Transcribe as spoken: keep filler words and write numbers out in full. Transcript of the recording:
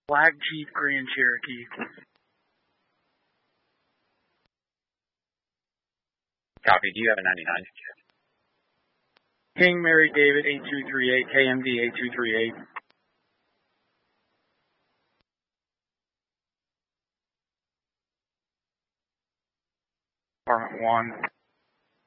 Black Jeep Grand Cherokee. Copy. Do you have a ninety-nine? King Mary David eight two three eight, K M D eight two three eight. Department one.